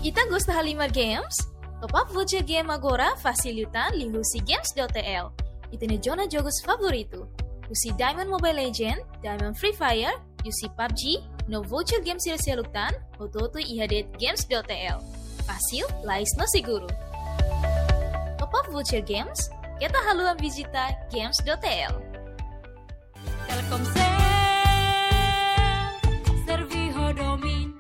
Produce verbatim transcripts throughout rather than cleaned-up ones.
Ita gosta Halimar Games? Top up voucher game agora facilitan lingusi games.tl. Ita ne zona jogos favorito. Usi Diamond Mobile Legend, Diamond Free Fire, usi P U B G, no voucher game sila-silutan, ototo ihadet games.tl. Fácil, lais no seguro. Top up voucher games, kita haluan visita games.tl. Telkomsel, Serviho Domin.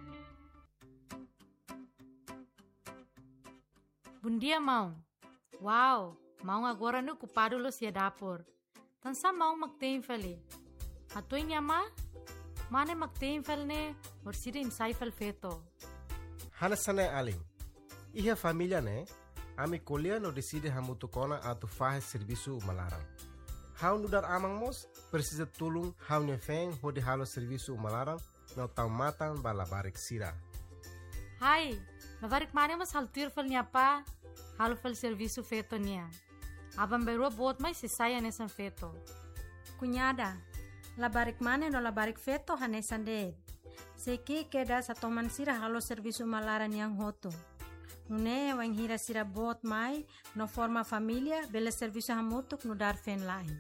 Bom dia, mão. Uau, mão agora no ocupado lo sia dapur. Tansa mão magtem fali. Hatoy niya ma? Mane magtem fal ne, or sida insay fal feto. Hanasane aling. Iha família ne, ami kolya no decide hamutu kona atu fahe serviço malarang. Hau nudar amang mos, precisa tulung hau ne feng hodi halo serviço malarang no tau matang balabarik sira. Hai, labarik mane mas haltir fal niya pa, halo fal serviço feto niya. Abang beru bot mai sisaya nesan feto. Cunhada, labarik mane no labarik feto hanesan de. Seki keda sa toman sira halo serviço malaran yang hoto. Nune wang hira sira bot mai no forma família bela serviço hamutuk no dar fen lain.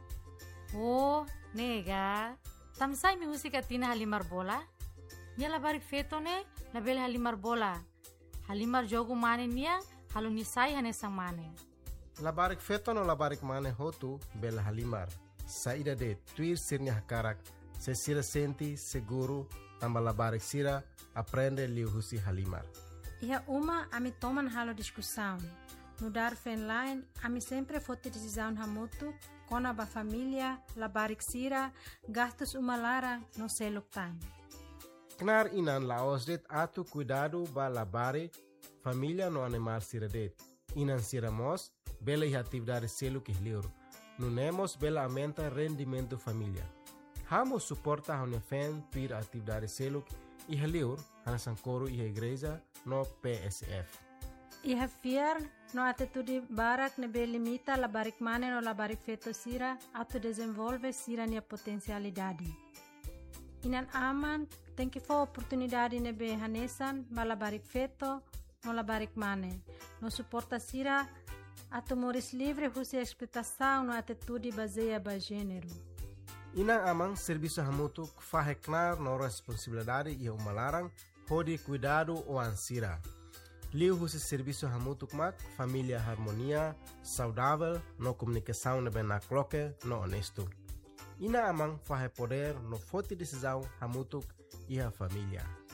Oh, nega. Tamsay mi husika tina halimar bola? Nia labarik feto ne, label halimar bola. Halimar jogo mane niya, halo nisay hanesang mane. Labarik feto no labarik mane hotu bela halimar. Saída de tuir sirnya hakarak, se sira senti seguro, tamba labarik sira, aprende liu husi halimar. Iha uma ami toman halo discussão. No dar fen line, ami sempre fote decisão hamutu, kona ba família, labarik sira, gastos uma lara no seluk time. Knar inan laos det atu cuidado ba labarik, família no animal sira det. Inan sira mos, bela e atividade selo que liur. Nunemos bela aumenta rendimento família. Hamo suporta a unefen tuir atividade selo e liur, hanasan coro e igreja no P S F. Iha fiar no atitude barak ne be limita labarik mane no labarik feto sira atu desenvolve sira nia potencialidade. Inan aman tem que for oportunidade ne be hanesan ba labarik feto no labarik mane. No suporta sira atu moris livre husi expectação no atitude baseia ba gênero. Inang amang serviço hamutuk faheknar no responsabilidade e umalarang hodi cuidado o ansira. Liu husi serviço hamutuk mak família harmonia, saudável, no comunicação ne ben na cloque, no honesto. Ina amang fahe poder no forte decisão hamutuk e a família.